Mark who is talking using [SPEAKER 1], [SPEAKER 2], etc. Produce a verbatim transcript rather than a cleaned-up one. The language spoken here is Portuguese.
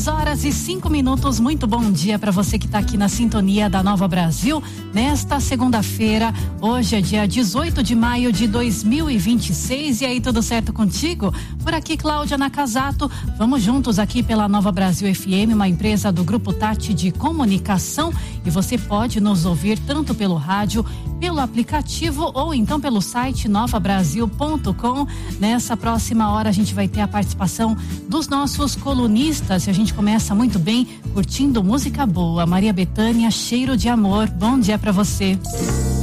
[SPEAKER 1] seis horas e cinco minutos, muito bom dia para você que está aqui na sintonia da Nova Brasil, nesta segunda-feira, hoje é dia dezoito de maio de dois mil e vinte e seis, e aí, tudo certo contigo? Por aqui, Cláudia Nakazato, vamos juntos aqui pela Nova Brasil F M, uma empresa do Grupo Tati de Comunicação, e você pode nos ouvir tanto pelo rádio, pelo aplicativo ou então pelo site nova brasil ponto com. Nessa próxima hora a gente vai ter a participação dos nossos colunistas e a gente começa muito bem curtindo música boa. Maria Bethânia, Cheiro de Amor. Bom dia para você.